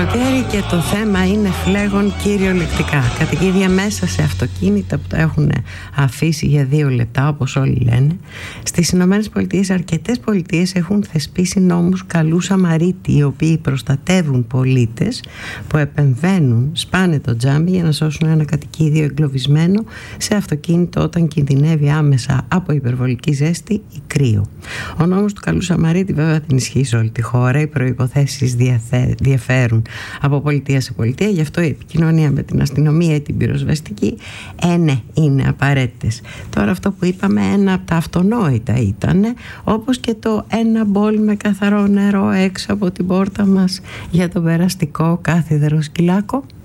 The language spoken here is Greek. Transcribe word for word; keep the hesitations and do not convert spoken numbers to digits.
καλοκαίρι και το θέμα είναι φλέγον κυριολεκτικά. Κατοικίδια μέσα σε αυτοκίνητα που τα έχουν αφήσει για δύο λεπτά, όπως όλοι λένε. Στις Ηνωμένες Πολιτείες αρκετές πολιτείες έχουν θεσπίσει νόμους καλού Σαμαρίτη, οι οποίοι προστατεύουν πολίτες που επεμβαίνουν, σπάνε το τζάμι για να σώσουν ένα κατοικίδιο εγκλωβισμένο σε αυτοκίνητο όταν κινδυνεύει άμεσα από υπερβολική ζέστη ή κρύο. Ο νόμος του καλού Σαμαρίτη βέβαια δεν ισχύει σε όλη τη χώρα. Οι προϋποθέσεις διαθε... διαφέρουν από πολιτεία σε πολιτεία, γι' αυτό η επικοινωνία με την αστυνομία ή την πυροσβεστική ε, ναι, είναι απαραίτητες. Τώρα αυτό που είπαμε, ένα από τα αυτονόητα ήταν, όπως και το ένα μπολ με καθαρό νερό έξω από την πόρτα μας για το περαστικό κάθιδρο σκυλάκο.